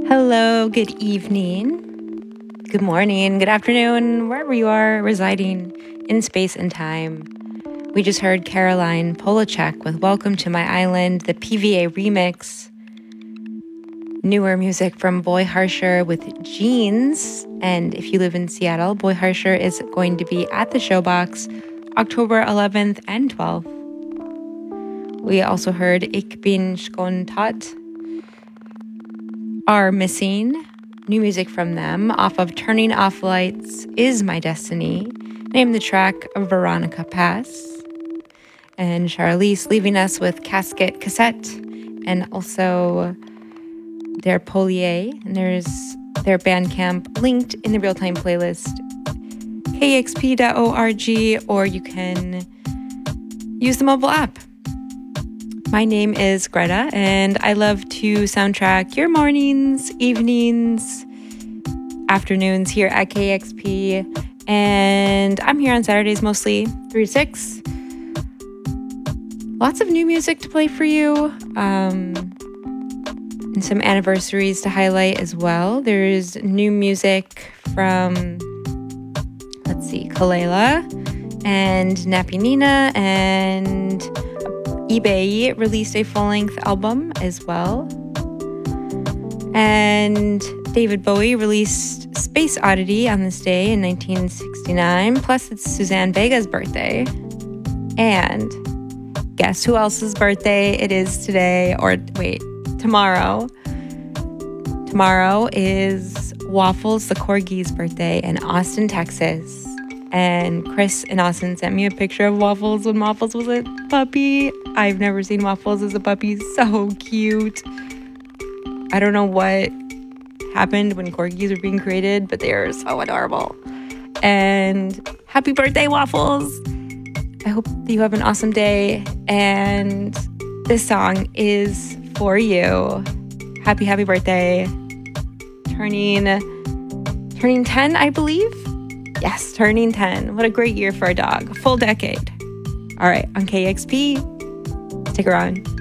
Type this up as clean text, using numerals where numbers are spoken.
Hello, good evening, good morning, good afternoon, wherever you are residing in space and time. We just heard Caroline Polachek with Welcome to My Island, the PVA remix. Newer music from Boy Harsher with Jeans. And if you live in Seattle, Boy Harsher is going to be at the Showbox October 11th and 12th. We also heard Ich bin Skontat Are Missing. New music from them off of Turning Off Lights Is My Destiny. Named the track Veronica Pass. And Charlize leaving us with Casket Cassette and also their Polier. And there's their Bandcamp linked in the real-time playlist kexp.org, or you can use the mobile app. My name is Greta, and I love to soundtrack your mornings, evenings, afternoons here at KXP. And I'm here on Saturdays mostly, 3 to 6. Lots of new music to play for you, and some anniversaries to highlight as well. There's new music from, Kalela and Nappy Nina, and eBay released a full-length album as well. And David Bowie released Space Oddity on this day in 1969. Plus, it's Suzanne Vega's birthday. And guess who else's birthday it is today? Tomorrow. Tomorrow is Waffles the Corgi's birthday in Austin, Texas. And Chris in Austin sent me a picture of Waffles when Waffles was a puppy. I've never seen Waffles as a puppy. So cute. I don't know what happened when corgis were being created, but they are so adorable. And happy birthday, Waffles. I hope that you have an awesome day. And this song is for you. Happy birthday. Turning 10, I believe. Yes, turning 10. What a great year for a dog. A full decade. All right, on KXP. Stick around.